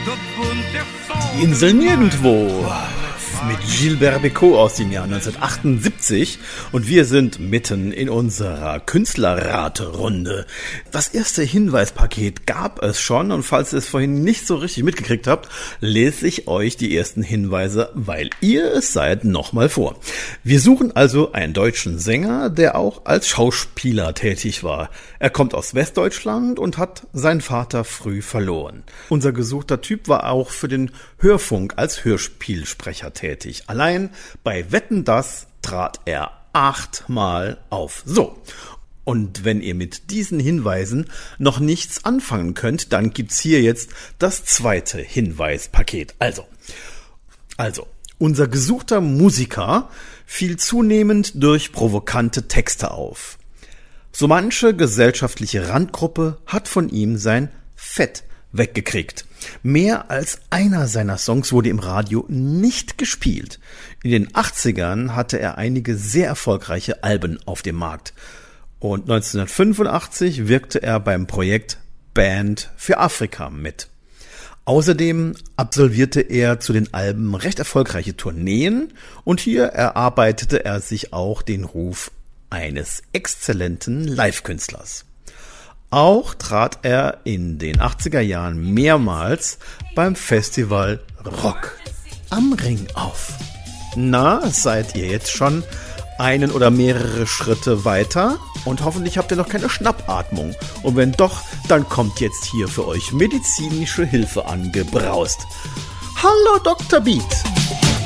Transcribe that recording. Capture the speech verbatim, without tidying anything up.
Die Insel Nirgendwo mit Gilbert Bécaud aus dem Jahr neunzehnhundertachtundsiebzig und wir sind mitten in unserer Künstlerraterunde. Das erste Hinweispaket gab es schon und falls ihr es vorhin nicht so richtig mitgekriegt habt, lese ich euch die ersten Hinweise, weil ihr es seid, nochmal vor. Wir suchen also einen deutschen Sänger, der auch als Schauspieler tätig war. Er kommt aus Westdeutschland und hat seinen Vater früh verloren. Unser gesuchter Typ war auch für den Hörfunk als Hörspielsprecher tätig. Allein bei Wetten, dass trat er achtmal auf. So, und wenn ihr mit diesen Hinweisen noch nichts anfangen könnt, dann gibt's hier jetzt das zweite Hinweispaket. Also, also, unser gesuchter Musiker fiel zunehmend durch provokante Texte auf. So manche gesellschaftliche Randgruppe hat von ihm sein Fett weggekriegt. Mehr als einer seiner Songs wurde im Radio nicht gespielt. In den achtzigern hatte er einige sehr erfolgreiche Alben auf dem Markt. Und neunzehnhundertfünfundachtzig wirkte er beim Projekt Band für Afrika mit. Außerdem absolvierte er zu den Alben recht erfolgreiche Tourneen und hier erarbeitete er sich auch den Ruf eines exzellenten Live-Künstlers. Auch trat er in den achtziger Jahren mehrmals beim Festival Rock am Ring auf. Na, seid ihr jetzt schon einen oder mehrere Schritte weiter? Und hoffentlich habt ihr noch keine Schnappatmung. Und wenn doch, dann kommt jetzt hier für euch medizinische Hilfe angebraust. Hallo Doktor Beat!